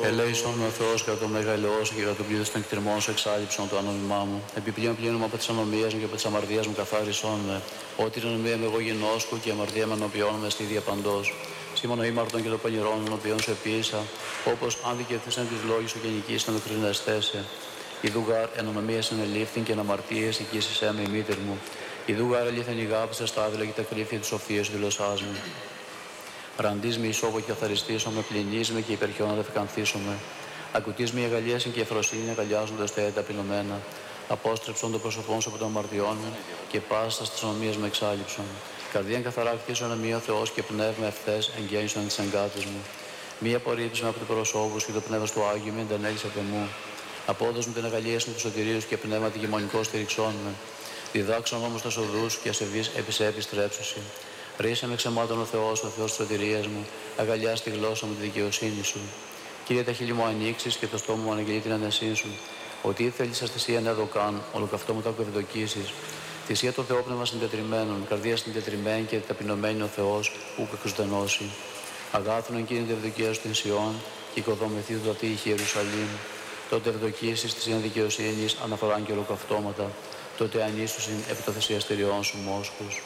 Ελέησον με ο Θεός κατά το μέγα ελαιός και κατά το πλήθος των εκτριμών σου εξάλληψον το ανώμημά μου. Επιπλέον πλήνωμα από τις ανομίες μου και από τις αμαρτίες μου καθάρισόν με. Ό,τι την ανομία με εγώ γινώσκου και η αμαρτία με ενωπιών με στη διαπαντός. Σήμωνο ήμαρτον και το πανηρών των οποίων σου επίησα, όπως αν δικαιωθήσαν τις λόγοι σου και νικήσαν με κρινεστέσαι. Ιδούγαρ εν ανομίες ενελήφθην και εν αμαρτίες οικήσισέ με η μήτερ μου. Ιδούγαρ αλήθεν ηγάπησα στα άδειλα και τα κρύφια της σοφίας του δηλωσάς μου. Ραντής με ισόβο και καθαριστήσω με, πληνείς με και υπερχιόν αδευκανθήσω με. Ακουτείς με η αγαλίαση και η εφροσύνη αγκαλιάζοντας τα έτα ταπεινωμένα. Απόστρεψον το πρόσωπό σου από των αμαρτιών μου και πάστα στις ανομίες με εξάλληψον. Καρδίαν καθαρά κτίσον αμία ο Θεός και πνεύμα ευθές εγγέννησον τις εγκάτες μου. Μη απορρίψεις με από του προσώπους και το πνεύμα του Άγιου μην αντανέλεις από εμού. Απόδος μου την αγαλίαση του σωτηρίου και πνεύμα τη γεμονικό στηριξών με. Διδάξον όμως τα οδούς και ασεβείς επιστρέψωση. Ρίσε με ξεμάτων ο Θεός της σωτηρίας μου, αγαλιά στη γλώσσα μου τη δικαιοσύνη σου. Κύριε, τα χείλη μου ανοίξεις και το στόμα μου αναγγελεί την ανεσή σου. Ότι ήθελες στα θυσία νεδοκάν, ολοκαυτό μου τα ευδοκίσεις. Θυσία το Θεόπνευμα συντετριμένων, καρδία συντετριμένη και ταπεινωμένη ο Θεός, που κακουσδενώσει. Αγάθουν εκείνη την ευδοκία σου την Σιών και οικοδομηθεί το ατύχη Ιερουσαλήμ. Τότε ευδοκίσεις της δικαιοσύνης αναφοράν και ολοκαυτώματα. Τότε ανήσουσιν επί των θυσιαστηριών σου μόσχους.